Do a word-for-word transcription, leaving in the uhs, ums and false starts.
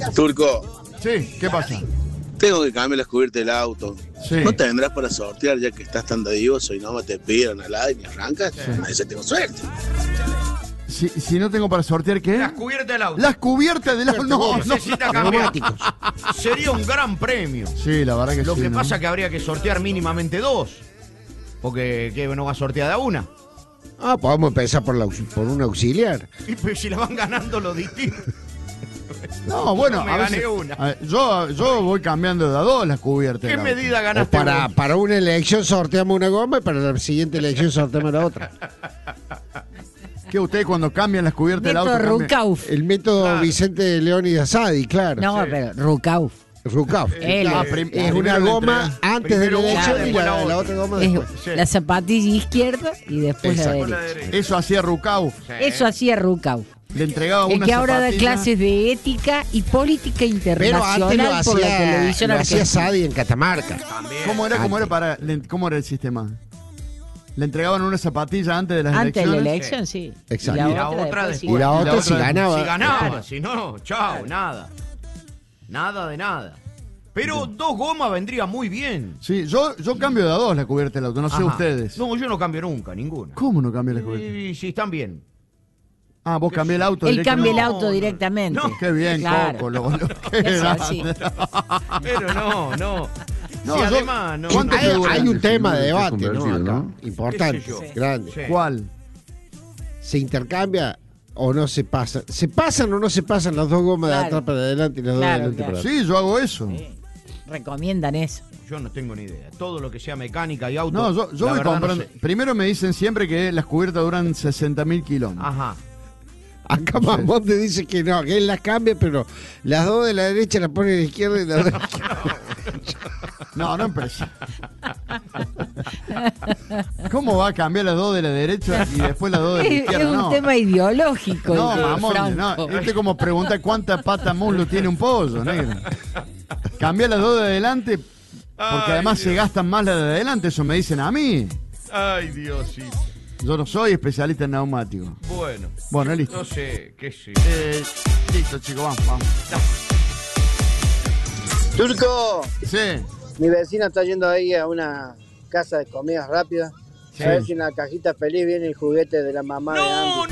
Turco. Sí, ¿qué pasa? Tengo que cambiar las cubiertas del auto. Sí. ¿No tendrás para sortear ya que estás tan dadivoso y no me te pidieron al aire ni arrancas? Sí. A veces tengo suerte. Si, si no tengo para sortear, ¿qué? Las cubiertas del auto. Las cubiertas del auto. No, necesita no. cambiar. Sería un gran premio. Sí, la verdad que Lo sí. Lo que ¿no? pasa es que habría que sortear mínimamente dos. Porque ¿qué, no va a sortear de a una? Ah, podemos empezar por, la, por un auxiliar. Y pues, si la van ganando los distintos. No, bueno, no me a gané veces, una. A ver, yo, yo voy cambiando de a dos las cubiertas. ¿Qué medida ganaste? O para, para una elección sorteamos una goma y para la siguiente elección sorteamos la otra. ¿Qué ustedes cuando cambian las cubiertas del auto? Rucauf. El método claro. Vicente Leónidas Asadi, claro. No, sí. pero Rucauf. Rucauf. Claro. Es una goma antes de la elección y la, la, la otra goma después. Sí. La zapatilla izquierda y después la derecha. la derecha. Eso hacía Rucauf. Sí. Eso hacía Rucauf. Le entregaba el una que ahora zapatilla. da clases de ética y política internacional Pero antes lo por hacía, la televisión lo argentina. hacía Asadi en Catamarca. ¿Cómo era, cómo, era para, ¿Cómo era el sistema? ¿Le entregaban una zapatilla antes de las antes elecciones? Antes de la elección, sí. Exacto. Y la, y la otra, otra después, Y la otra, si ganaba. Si ganaba, claro. si no, chao, claro. nada. Nada de nada. Pero sí. dos gomas vendría muy bien. Sí, yo, yo cambio de a dos la cubierta del auto, no Ajá. sé ustedes. No, yo no cambio nunca, ninguna. ¿Cómo no cambio la cubierta? Y si están bien. Ah, vos cambié el auto Él cambia el no, auto directamente. No, qué bien, claro. Coco. Lo, lo, qué Eso, así. Pero no, no. No, sí, yo, además, no. ¿Cuánto hay, hay un tema de debate, ¿no? Acá, ¿no? Importante, sí. grande. Sí. ¿Cuál? ¿Se intercambia o no se pasa? ¿Se pasan o no se pasan las dos gomas claro. de atrás para adelante y las claro, dos de adelante claro. para atrás? Sí, yo hago eso. Sí. Recomiendan eso. Yo no tengo ni idea. Todo lo que sea mecánica y auto. No, yo, yo voy comprando. No sé. Primero me dicen siempre que las cubiertas duran sesenta mil kilómetros. Ajá. Acá Mamón te dice que no, que él las cambia, pero las dos de la derecha las pone a la izquierda y las dos de la izquierda. No, no empieza. ¿Cómo va a cambiar las dos de la derecha y después las dos de la es, izquierda? Es un no. tema ideológico. No, mamón, no. Este como pregunta cuántas patas muslo tiene un pollo, negro. Cambia las dos de adelante porque Ay, además Dios. se gastan más las de adelante, eso me dicen a mí. Ay, Diosito. Yo no soy especialista en neumáticos. Bueno. Bueno, listo. No sé, qué sé. Eh, listo, chicos, vamos, vamos. Turco. Sí. Mi vecina está yendo ahí a una casa de comidas rápidas. Sí. A ver si en la cajita feliz viene el juguete de la mamá no, de antes.